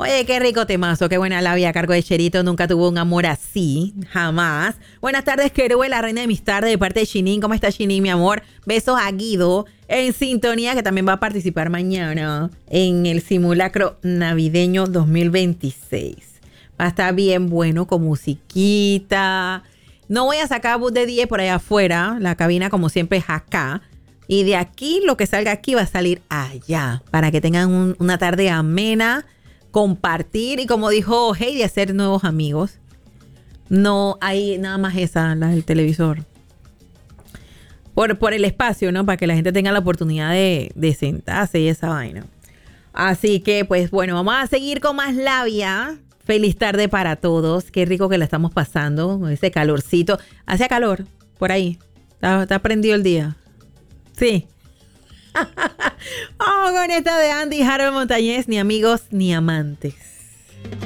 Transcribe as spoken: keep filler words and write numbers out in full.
Oye, qué rico temazo, qué buena labia a cargo de Cherito. Nunca tuvo un amor así, jamás. Buenas tardes, Kerue, la reina de mis tardes, de parte de Shinin. ¿Cómo está Shinin, mi amor? Besos a Guido, en sintonía, que también va a participar mañana en el simulacro navideño dos mil veintiséis. Va a estar bien bueno, con musiquita. No voy a sacar bus de diez por allá afuera. La cabina, como siempre, es acá. Y de aquí, lo que salga aquí va a salir allá. Para que tengan un, una tarde amena, compartir. Y como dijo Heidi, hacer nuevos amigos. No hay nada más esa, la del televisor. Por, por el espacio, ¿no? Para que la gente tenga la oportunidad de, de sentarse y esa vaina. Así que, pues bueno, vamos a seguir con más labia. Feliz tarde para todos. Qué rico que la estamos pasando con ese calorcito. Hace calor por ahí. Está, está prendido el día. Sí. Vamos con esta de Andy Harold Montañez. Ni amigos ni amantes.